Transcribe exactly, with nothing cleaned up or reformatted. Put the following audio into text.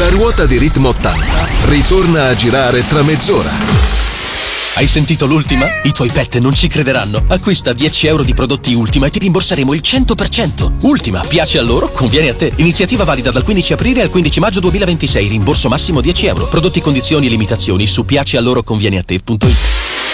ruota di Ritmo ottanta ritorna a girare tra mezz'ora. Hai sentito l'Ultima? I tuoi pet non ci crederanno. Acquista dieci euro di prodotti Ultima e ti rimborseremo il cento per cento. Ultima, piace a loro, conviene a te. Iniziativa valida dal quindici aprile al quindici maggio duemilaventisei. Rimborso massimo dieci euro. Prodotti, condizioni e limitazioni su piacealloroconvieneate punto it.